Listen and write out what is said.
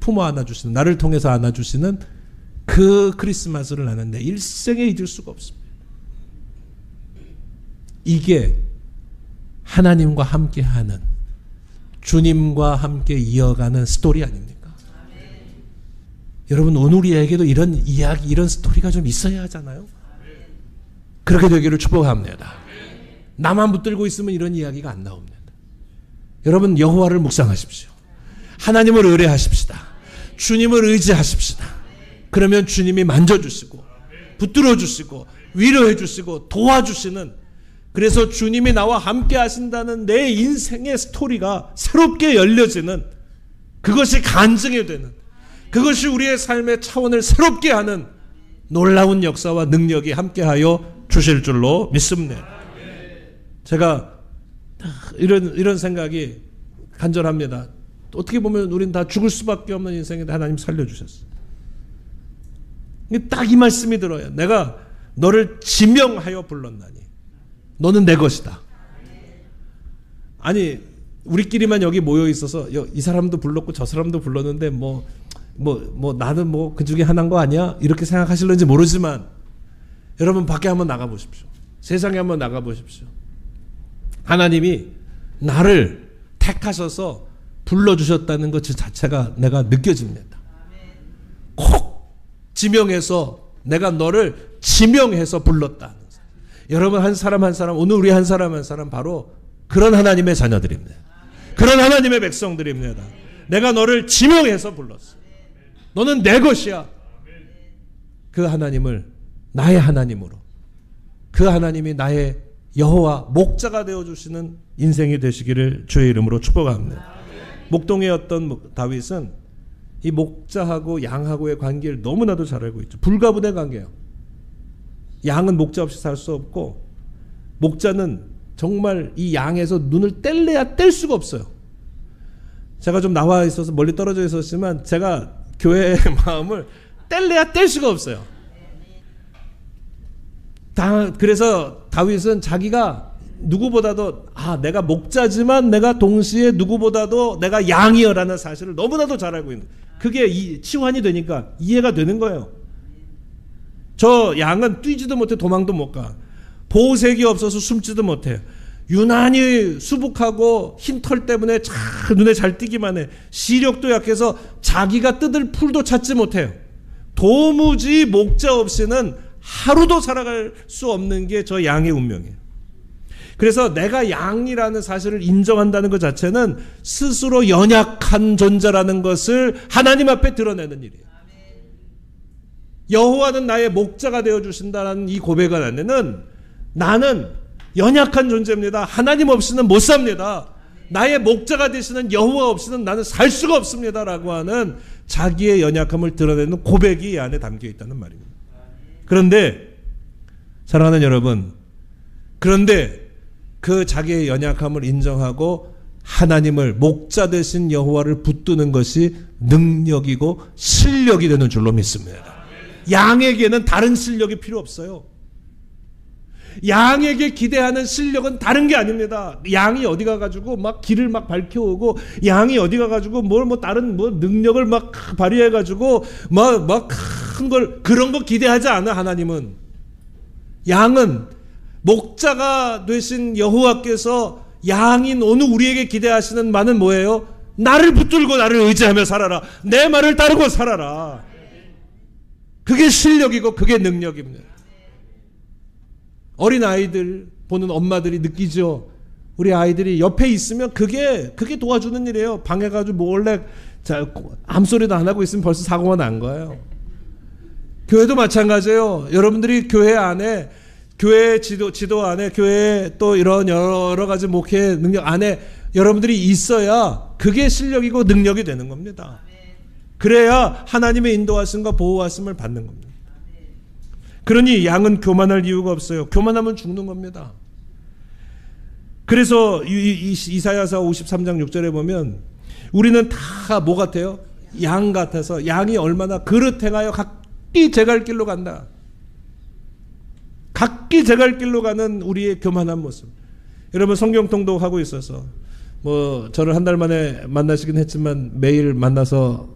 품어 안아주시는, 나를 통해서 안아주시는 그 크리스마스를 나는 내 일생에 잊을 수가 없습니다. 이게 하나님과 함께하는, 주님과 함께 이어가는 스토리 아닙니까? 여러분, 오늘 우리에게도 이런 이야기, 이런 스토리가 좀 있어야 하잖아요. 그렇게 되기를 축복합니다. 나만 붙들고 있으면 이런 이야기가 안 나옵니다. 여러분, 여호와를 묵상하십시오. 하나님을 의뢰하십시다. 주님을 의지하십시다. 그러면 주님이 만져주시고 붙들어 주시고 위로해 주시고 도와주시는, 그래서 주님이 나와 함께 하신다는 내 인생의 스토리가 새롭게 열려지는, 그것이 간증이 되는, 그것이 우리의 삶의 차원을 새롭게 하는 놀라운 역사와 능력이 함께하여 주실 줄로 믿습니다. 제가 이런 생각이 간절합니다. 어떻게 보면 우린 다 죽을 수밖에 없는 인생인데 하나님 살려주셨어요. 딱 이 말씀이 들어요. 내가 너를 지명하여 불렀나니 너는 내 것이다. 아니, 우리끼리만 여기 모여 있어서 이 사람도 불렀고 저 사람도 불렀는데 나는 그 중에 하나인 거 아니야? 이렇게 생각하실런지 모르지만, 여러분 밖에 한번 나가 보십시오. 세상에 한번 나가 보십시오. 하나님이 나를 택하셔서 불러주셨다는 것 자체가 내가 느껴집니다. 콕 지명해서, 내가 너를 지명해서 불렀다. 여러분, 한 사람 한 사람, 오늘 우리 한 사람 한 사람 바로 그런 하나님의 자녀들입니다. 그런 하나님의 백성들입니다. 내가 너를 지명해서 불렀어. 너는 내 것이야. 그 하나님을 나의 하나님으로, 그 하나님이 나의 여호와 목자가 되어주시는 인생이 되시기를 주의 이름으로 축복합니다. 목동의 어떤 다윗은 이 목자하고 양하고의 관계를 너무나도 잘 알고 있죠. 불가분의 관계예요. 양은 목자 없이 살 수 없고, 목자는 정말 이 양에서 눈을 뗄래야 뗄 수가 없어요. 제가 좀 나와 있어서 멀리 떨어져 있었지만 제가 교회의 마음을 뗄래야 뗄 수가 없어요. 그래서 다윗은 자기가 누구보다도 내가 목자지만 내가 동시에 누구보다도 내가 양이여라는 사실을 너무나도 잘 알고 있는, 그게 치환이 되니까 이해가 되는 거예요. 저 양은 뛰지도 못해 도망도 못 가. 보호색이 없어서 숨지도 못해요. 유난히 수북하고 흰 털 때문에 눈에 잘 띄기만 해. 시력도 약해서 자기가 뜯을 풀도 찾지 못해요. 도무지 목자 없이는 하루도 살아갈 수 없는 게 저 양의 운명이에요. 그래서 내가 양이라는 사실을 인정한다는 것 자체는 스스로 연약한 존재라는 것을 하나님 앞에 드러내는 일이에요. 여호와는 나의 목자가 되어주신다는 이 고백 안에는 나는 연약한 존재입니다. 하나님 없이는 못 삽니다. 나의 목자가 되시는 여호와 없이는 나는 살 수가 없습니다. 라고 하는 자기의 연약함을 드러내는 고백이 이 안에 담겨 있다는 말입니다. 그런데 사랑하는 여러분, 그런데 그 자기의 연약함을 인정하고 하나님을, 목자 되신 여호와를 붙드는 것이 능력이고 실력이 되는 줄로 믿습니다. 양에게는 다른 실력이 필요 없어요. 양에게 기대하는 실력은 다른 게 아닙니다. 양이 어디 가가지고 막 길을 막 밝혀오고, 양이 어디 가가지고 다른 능력을 막 발휘해가지고 막 큰 걸, 그런 거 기대하지 않아. 하나님은, 양은 목자가 되신 여호와께서 양인 오늘 우리에게 기대하시는 말은 뭐예요? 나를 붙들고 나를 의지하며 살아라. 내 말을 따르고 살아라. 그게 실력이고 그게 능력입니다. 어린 아이들 보는 엄마들이 느끼죠. 우리 아이들이 옆에 있으면 그게 도와주는 일이에요. 방에 가지고 몰래 암소리도 안 하고 있으면 벌써 사고가 난 거예요. 교회도 마찬가지예요. 여러분들이 교회 안에, 교회 지도 안에, 교회 또 이런 여러 가지 목회 능력 안에 여러분들이 있어야 그게 실력이고 능력이 되는 겁니다. 그래야 하나님의 인도하심과 보호하심을 받는 겁니다. 그러니 양은 교만할 이유가 없어요. 교만하면 죽는 겁니다. 그래서 이사야서 53장 6절에 보면 우리는 다 뭐 같아요? 양 같아서, 양이 얼마나 그릇 행하여 각기 제갈 길로 간다. 각기 제갈 길로 가는 우리의 교만한 모습. 여러분, 성경 통독하고 있어서 저를 한 달 만에 만나시긴 했지만 매일 만나서